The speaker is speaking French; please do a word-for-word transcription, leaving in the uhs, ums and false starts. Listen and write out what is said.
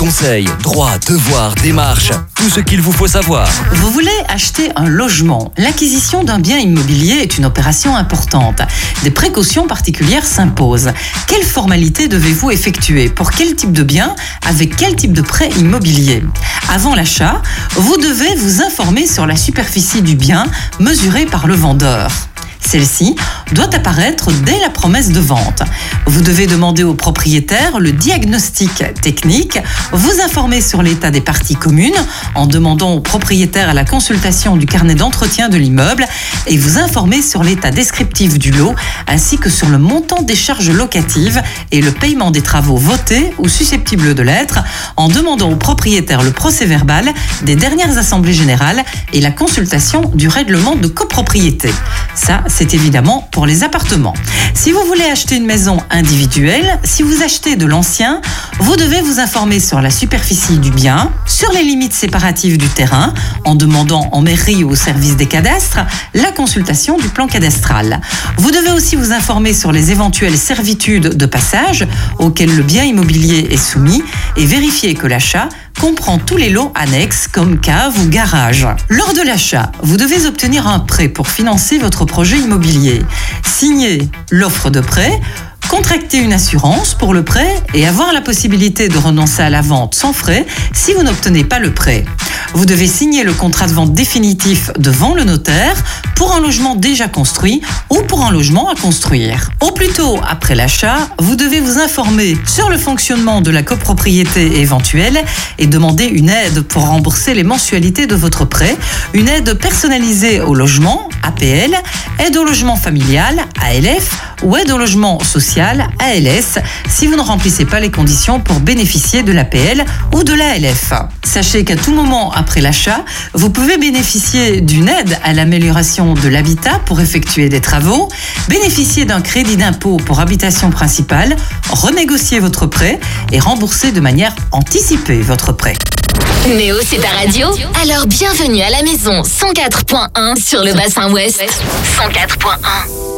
conseils, droits, devoirs, démarches, tout ce qu'il vous faut savoir. Vous voulez acheter un logement. L'acquisition d'un bien immobilier est une opération importante. Des précautions particulières s'imposent. Quelles formalités devez-vous effectuer? Pour quel type de bien? Avec quel type de prêt immobilier? Avant l'achat, vous devez vous informer sur la superficie du bien mesurée par le vendeur. Celle-ci doit apparaître dès la promesse de vente. Vous devez demander au propriétaire le diagnostic technique, vous informer sur l'état des parties communes en demandant au propriétaire la consultation du carnet d'entretien de l'immeuble et vous informer sur l'état descriptif du lot ainsi que sur le montant des charges locatives et le paiement des travaux votés ou susceptibles de l'être en demandant au propriétaire le procès-verbal des dernières assemblées générales et la consultation du règlement de copropriété. Ça, c'est évidemment pour les appartements. Si vous voulez acheter une maison individuelle, si vous achetez de l'ancien, vous devez vous informer sur la superficie du bien, sur les limites séparatives du terrain, en demandant en mairie ou au service des cadastres la consultation du plan cadastral. Vous devez aussi vous informer sur les éventuelles servitudes de passage auxquelles le bien immobilier est soumis et vérifier que l'achat comprend tous les lots annexes comme cave ou garage. Lors de l'achat, vous devez obtenir un prêt pour financer votre projet immobilier. Signer l'offre de prêt, contracter une assurance pour le prêt et avoir la possibilité de renoncer à la vente sans frais si vous n'obtenez pas le prêt. Vous devez signer le contrat de vente définitif devant le notaire pour un logement déjà construit ou pour un logement à construire. Au plus tôt après l'achat, vous devez vous informer sur le fonctionnement de la copropriété éventuelle et demander une aide pour rembourser les mensualités de votre prêt, une aide personnalisée au logement, A P L, aide au logement familial, A L F, ou aide au logement social, A L S, si vous ne remplissez pas les conditions pour bénéficier de l'A P L ou de l'A L F. Sachez qu'à tout moment après l'achat, vous pouvez bénéficier d'une aide à l'amélioration de l'habitat pour effectuer des travaux, bénéficier d'un crédit d'impôt pour habitation principale, renégocier votre prêt et rembourser de manière anticipée votre prêt. Néo, c'est ta radio? Alors bienvenue à la maison cent quatre point un sur le bassin ouest. cent quatre point un